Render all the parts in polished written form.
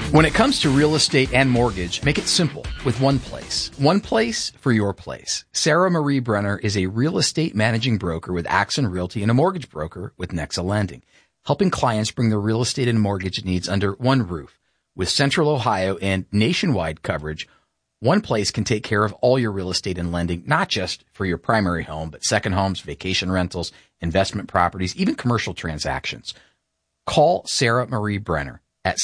When it comes to real estate and mortgage, make it simple with one place. One place for your place. Sarah Marie Brenner is a real estate managing broker with Axon Realty and a mortgage broker with Nexa Lending, helping clients bring their real estate and mortgage needs under one roof. With Central Ohio and nationwide coverage, one place can take care of all your real estate and lending, not just for your primary home, but second homes, vacation rentals, investment properties, even commercial transactions. Call Sarah Marie Brenner at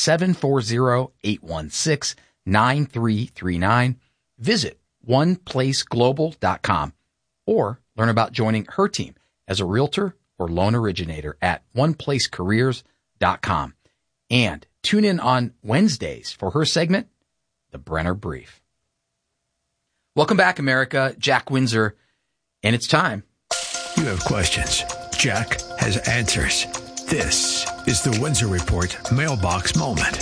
740-816-9339. Visit oneplaceglobal.com or learn about joining her team as a realtor or loan originator at oneplacecareers.com. And tune in on Wednesdays for her segment, The Brenner Brief. Welcome back, America. Jack Windsor, and it's time. You have questions. Jack has answers. This is the Windsor Report Mailbox Moment.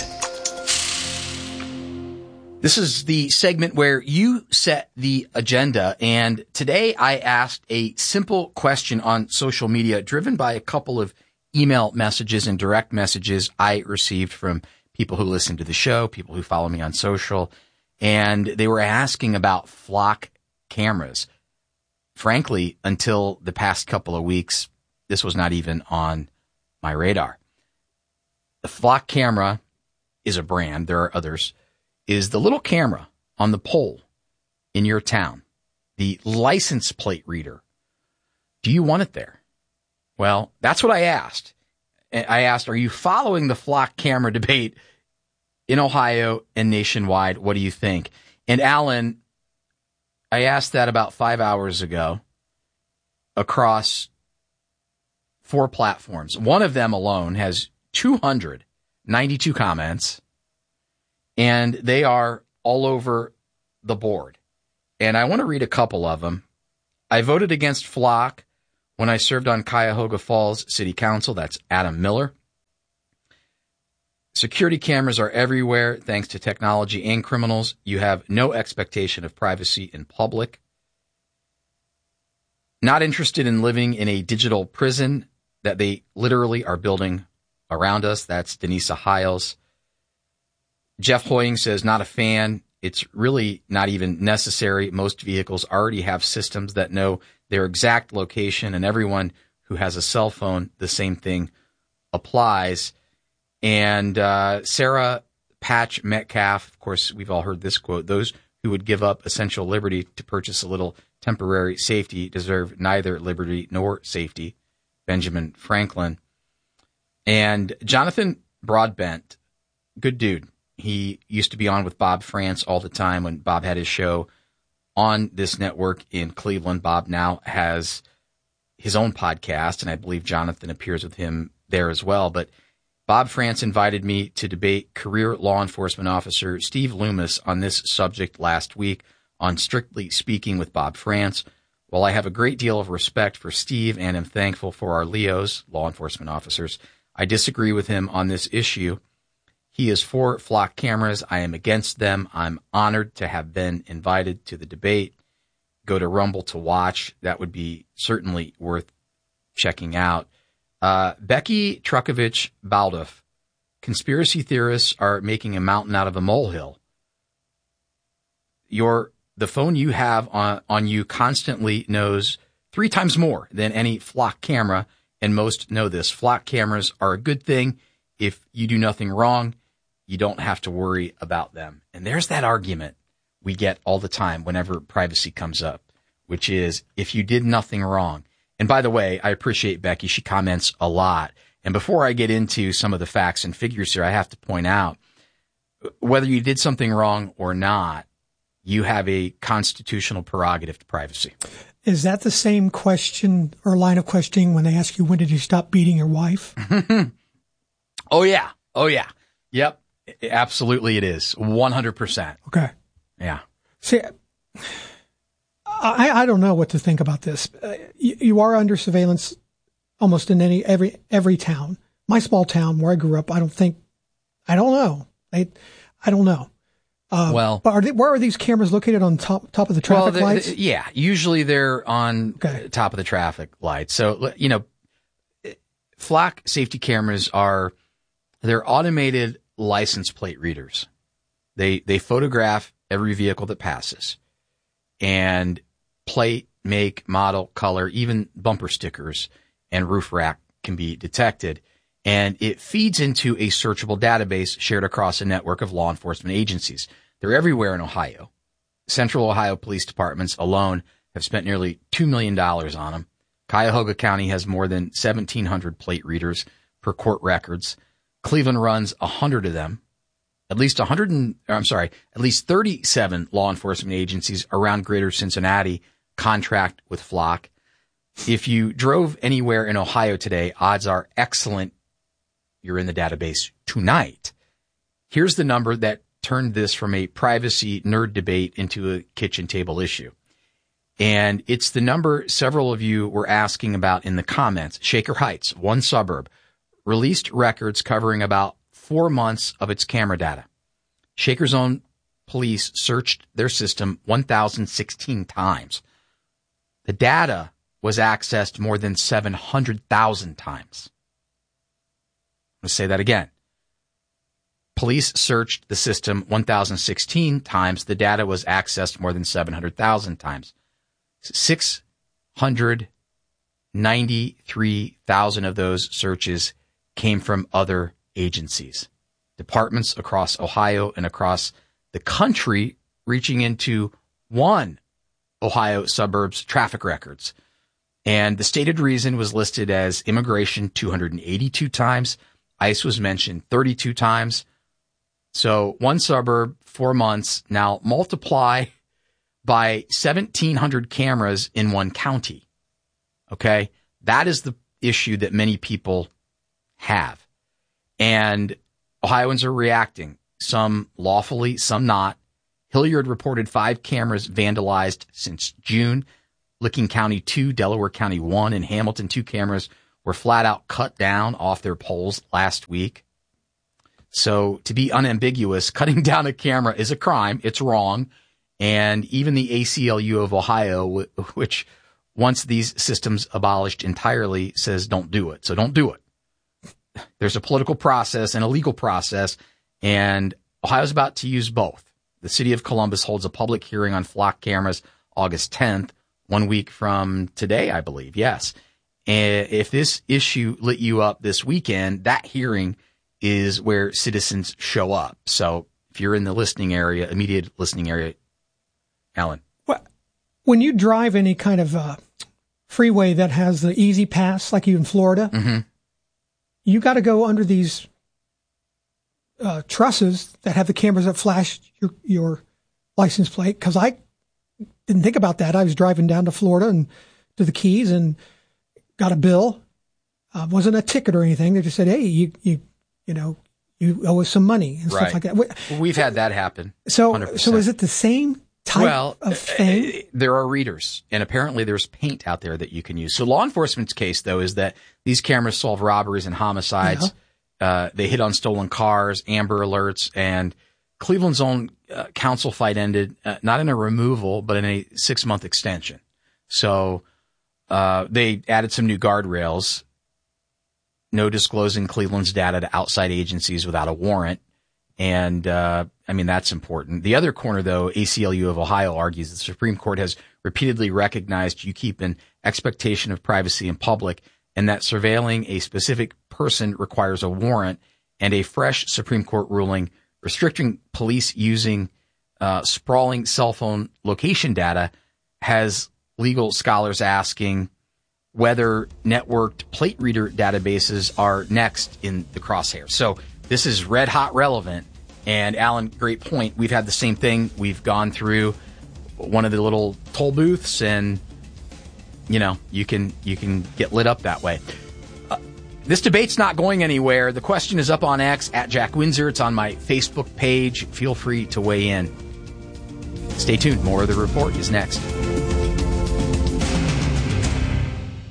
This is the segment where you set the agenda, and today I asked a simple question on social media driven by a couple of email messages and direct messages I received from people who listen to the show, people who follow me on social, and they were asking about flock cameras. Frankly, until the past couple of weeks, this was not even on my radar. The flock camera is a brand. There are others. Is the little camera on the pole in your town, the license plate reader. Do you want it there? Well, that's what I asked. I asked, are you following the flock camera debate in Ohio and nationwide? What do you think? And Alan, I asked that about 5 hours ago across 4 platforms. One of them alone has 292 comments, and they are all over the board. And I want to read a couple of them. I voted against flock when I served on Cuyahoga Falls City Council. That's Adam Miller. Security cameras are everywhere thanks to technology and criminals. You have no expectation of privacy in public. Not interested in living in a digital prison that they literally are building around us. That's Denisa Hiles. Jeff Hoying says, not a fan. It's really not even necessary. Most vehicles already have systems that know their exact location, and everyone who has a cell phone, the same thing applies. And Sarah Patch Metcalf, of course, we've all heard this quote, those who would give up essential liberty to purchase a little temporary safety deserve neither liberty nor safety. Benjamin Franklin. And Jonathan Broadbent, good dude. He used to be on with Bob France all the time when Bob had his show on this network in Cleveland. Bob now has his own podcast, and I believe Jonathan appears with him there as well. But Bob France invited me to debate career law enforcement officer Steve Loomis on this subject last week on Strictly Speaking with Bob France. While I have a great deal of respect for Steve and am thankful for our LEOs, law enforcement officers, I disagree with him on this issue. He is for flock cameras. I am against them. I'm honored to have been invited to the debate. Go to Rumble to watch. That would be certainly worth checking out. Becky Trukovich Baldoff. Conspiracy theorists are making a mountain out of a molehill. The phone you have on you constantly knows 3 times more than any flock camera, and most know this. Flock cameras are a good thing. If you do nothing wrong, you don't have to worry about them. And there's that argument we get all the time whenever privacy comes up, which is if you did nothing wrong. And by the way, I appreciate Becky. She comments a lot. And before I get into some of the facts and figures here, I have to point out, whether you did something wrong or not, you have a constitutional prerogative to privacy. Is that the same question or line of questioning when they ask you, when did you stop beating your wife? Oh, yeah. Yep. Absolutely it is. 100%. Okay. Yeah. See, I don't know what to think about this. You are under surveillance almost in every town. My small town where I grew up, I don't know. I don't know. But where are these cameras located? On top of the traffic lights? Yeah, usually they're on top of the traffic lights. So, flock safety cameras they're automated license plate readers. They photograph every vehicle that passes, and plate, make, model, color, even bumper stickers and roof rack can be detected. And it feeds into a searchable database shared across a network of law enforcement agencies. They're everywhere in Ohio. Central Ohio police departments alone have spent nearly $2 million on them. Cuyahoga County has more than 1,700 plate readers per court records. Cleveland runs 100 of them. At least 37 law enforcement agencies around Greater Cincinnati contract with Flock. If you drove anywhere in Ohio today, odds are excellent you're in the database tonight. Here's the number that turned this from a privacy nerd debate into a kitchen table issue. And it's the number several of you were asking about in the comments. Shaker Heights, one suburb, released records covering about 4 months of its camera data. Shaker's own police searched their system 1,016 times. The data was accessed more than 700,000 times. Let's say that again. Police searched the system 1,016 times. The data was accessed more than 700,000 times. 693,000 of those searches came from other agencies, departments across Ohio and across the country, reaching into one Ohio suburb's traffic records. And the stated reason was listed as immigration 282 times. ICE was mentioned 32 times. So one suburb, 4 months. Now multiply by 1,700 cameras in one county. Okay? That is the issue that many people have. And Ohioans are reacting, some lawfully, some not. Hilliard reported 5 cameras vandalized since June. Licking County 2, Delaware County 1, and Hamilton 2 cameras were flat out cut down off their poles last week. So to be unambiguous, cutting down a camera is a crime. It's wrong. And even the ACLU of Ohio, which wants these systems abolished entirely, says don't do it. So don't do it. There's a political process and a legal process, and Ohio's about to use both. The city of Columbus holds a public hearing on Flock cameras August 10th, 1 week from today, I believe. Yes. And if this issue lit you up this weekend, that hearing is where citizens show up. So if you're in the listening area, immediate listening area, Alan. Well, when you drive any kind of freeway that has the easy pass, like you in Florida, Mm-hmm. you got to go under these trusses that have the cameras that flash your license plate. Because I didn't think about that. I was driving down to Florida and to the Keys and got a bill. Wasn't a ticket or anything. They just said, "Hey, you owe us some money," and stuff like that. We've had that happen. 100%. So is it the same type of thing? There are readers, and apparently there's paint out there that you can use. So law enforcement's case, though, is that these cameras solve robberies and homicides. Yeah. They hit on stolen cars, Amber Alerts, and Cleveland's own council fight ended not in a removal, but in a 6-month extension. So they added some new guardrails. No disclosing Cleveland's data to outside agencies without a warrant. And, that's important. The other corner, though, ACLU of Ohio argues the Supreme Court has repeatedly recognized you keep an expectation of privacy in public and that surveilling a specific person requires a warrant, and a fresh Supreme Court ruling restricting police using sprawling cell phone location data has legal scholars asking whether networked plate reader databases are next in the crosshairs. So this is red hot relevant. And Alan, great point. We've had the same thing. We've gone through one of the little toll booths, and you can get lit up that way. This debate's not going anywhere. The question is up on X at Jack Windsor. It's on my Facebook page. Feel free to weigh in. Stay tuned. More of the report is next.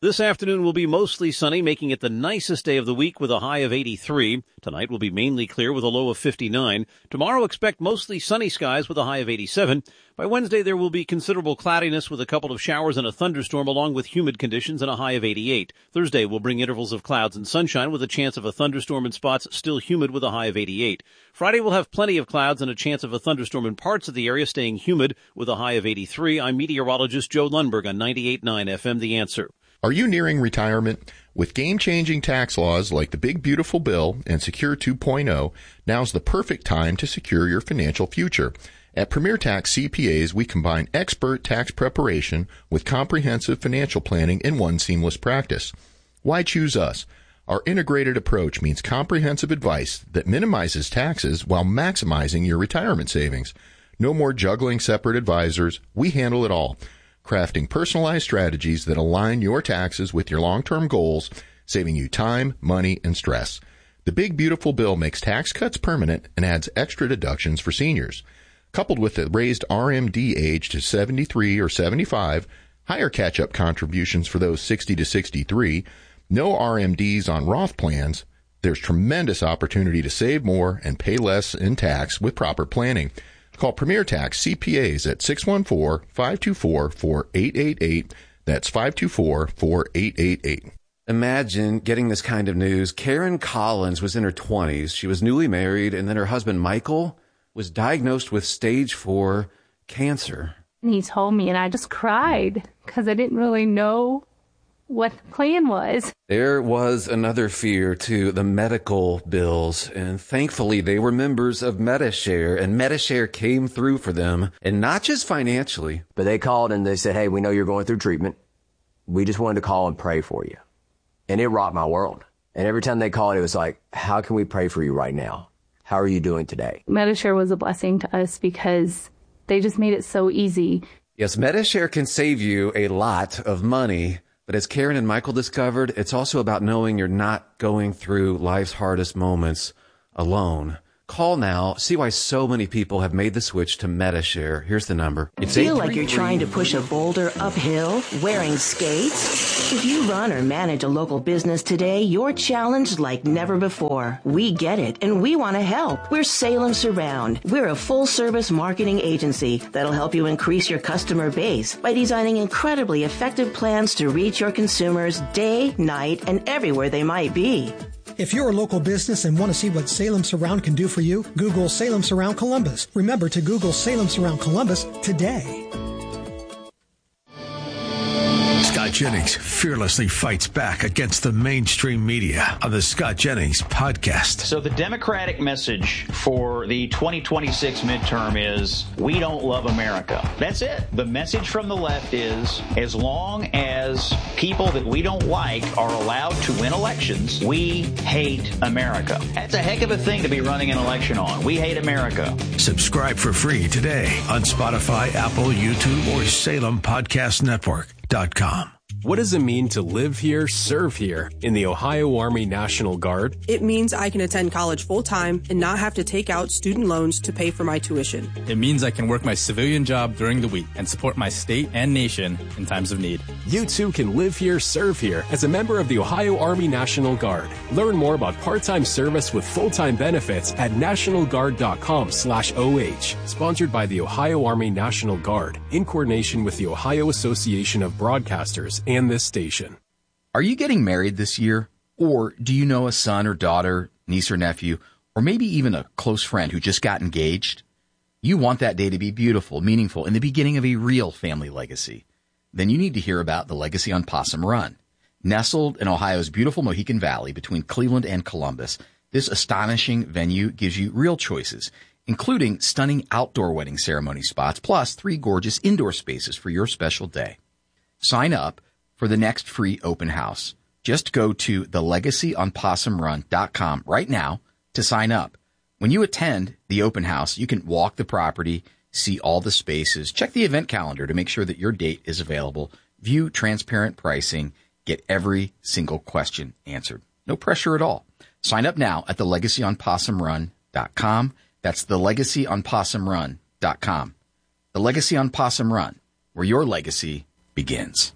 This afternoon will be mostly sunny, making it the nicest day of the week with a high of 83. Tonight will be mainly clear with a low of 59. Tomorrow expect mostly sunny skies with a high of 87. By Wednesday there will be considerable cloudiness with a couple of showers and a thunderstorm along with humid conditions and a high of 88. Thursday will bring intervals of clouds and sunshine with a chance of a thunderstorm in spots, still humid with a high of 88. Friday will have plenty of clouds and a chance of a thunderstorm in parts of the area, staying humid with a high of 83. I'm meteorologist Joe Lundberg on 98.9 FM The Answer. Are you nearing retirement? With game-changing tax laws like the Big Beautiful Bill and Secure 2.0, now's the perfect time to secure your financial future. At Premier Tax CPAs, we combine expert tax preparation with comprehensive financial planning in one seamless practice. Why choose us? Our integrated approach means comprehensive advice that minimizes taxes while maximizing your retirement savings. No more juggling separate advisors. We handle it all, crafting personalized strategies that align your taxes with your long-term goals, saving you time, money, and stress. The Big Beautiful Bill makes tax cuts permanent and adds extra deductions for seniors. Coupled with the raised RMD age to 73 or 75, higher catch-up contributions for those 60 to 63, no RMDs on Roth plans, there's tremendous opportunity to save more and pay less in tax with proper planning. Call Premier Tax CPAs at 614-524-4888. That's 524-4888. Imagine getting this kind of news. Karen Collins was in her 20s. She was newly married, and then her husband, Michael, was diagnosed with stage 4 cancer. And he told me, and I just cried because I didn't really know what the plan was. There was another fear, too, the medical bills. And thankfully, they were members of Medi-Share, and Medi-Share came through for them, and not just financially. But they called and they said, hey, we know you're going through treatment. We just wanted to call and pray for you. And it rocked my world. And every time they called, it was like, how can we pray for you right now? How are you doing today? Medi-Share was a blessing to us because they just made it so easy. Yes, Medi-Share can save you a lot of money. But as Karen and Michael discovered, it's also about knowing you're not going through life's hardest moments alone. Call now. See why so many people have made the switch to Medi-Share. Here's the number. It's Feel like you're trying to push a boulder uphill wearing skates? If you run or manage a local business today, you're challenged like never before. We get it, and we want to help. We're Salem Surround. We're a full-service marketing agency that'll help you increase your customer base by designing incredibly effective plans to reach your consumers day, night, and everywhere they might be. If you're a local business and want to see what Salem Surround can do for you, Google Salem Surround Columbus. Remember to Google Salem Surround Columbus today. Scott Jennings fearlessly fights back against the mainstream media on the Scott Jennings podcast. So the Democratic message for the 2026 midterm is, we don't love America. That's it. The message from the left is, as long as people that we don't like are allowed to win elections, we hate America. That's a heck of a thing to be running an election on. We hate America. Subscribe for free today on Spotify, Apple, YouTube, or SalemPodcastNetwork.com. What does it mean to live here, serve here in the Ohio Army National Guard? It means I can attend college full-time and not have to take out student loans to pay for my tuition. It means I can work my civilian job during the week and support my state and nation in times of need. You too can live here, serve here as a member of the Ohio Army National Guard. Learn more about part-time service with full-time benefits at nationalguard.com/OH. Sponsored by the Ohio Army National Guard in coordination with the Ohio Association of Broadcasters and this station. Are you getting married this year? Or do you know a son or daughter, niece or nephew, or maybe even a close friend who just got engaged? You want that day to be beautiful, meaningful, and the beginning of a real family legacy. Then you need to hear about the Legacy on Possum Run. Nestled in Ohio's beautiful Mohican Valley between Cleveland and Columbus, this astonishing venue gives you real choices, including stunning outdoor wedding ceremony spots, plus 3 gorgeous indoor spaces for your special day. Sign up for the next free open house. Just go to thelegacyonpossumrun.com right now to sign up. When you attend the open house, you can walk the property, see all the spaces, check the event calendar to make sure that your date is available, view transparent pricing, get every single question answered. No pressure at all. Sign up now at thelegacyonpossumrun.com. That's thelegacyonpossumrun.com. The Legacy on Possum Run, where your legacy begins.